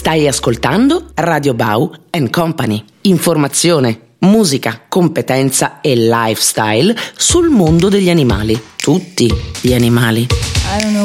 Stai ascoltando Radio Bau & Company. Informazione, musica, competenza e lifestyle sul mondo degli animali. Tutti gli animali. I don't know